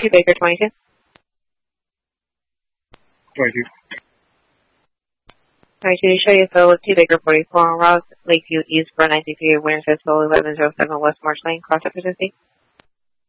2 Baker 22. 22. 22, show you a photo of 2 Baker 44 on Ross, Lakeview East, 493, Winter Festival, 1107 West Marsh Lane, cross up Mississippi.